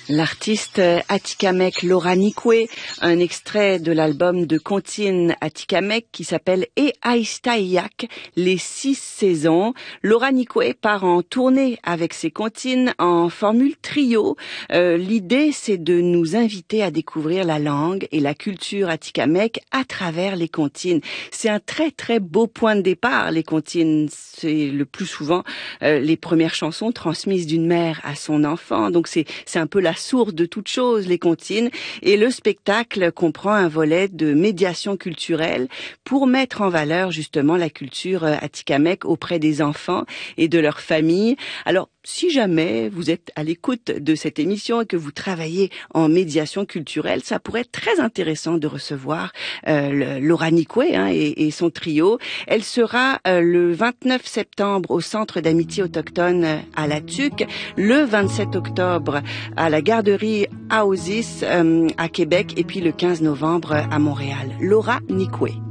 L'artiste atikamekw Laura Nikwe, un extrait de l'album de comptines atikamekw qui s'appelle E Aïstaïak, les 6 saisons. Laura Nikwe part en tournée avec ses comptines en formule trio. L'idée, c'est de nous inviter à découvrir la langue et la culture atikamekw à travers les comptines. C'est un très très beau point de départ, les comptines. C'est le plus souvent les premières chansons transmises d'une mère à son enfant. Donc c'est un peu la source de toute chose, les comptines. Et le spectacle comprend un volet de médiation culturelle pour mettre en valeur justement la culture atikamekw auprès des enfants et de leurs familles. Alors, si jamais vous êtes à l'écoute de cette émission et que vous travaillez en médiation culturelle, ça pourrait être très intéressant de recevoir Laura Nikwe et son trio. Elle sera le 29 septembre au Centre d'amitié autochtone à La Tuque, le 27 octobre à la garderie Aosis à Québec et puis le 15 novembre à Montréal. Laura Nikwe.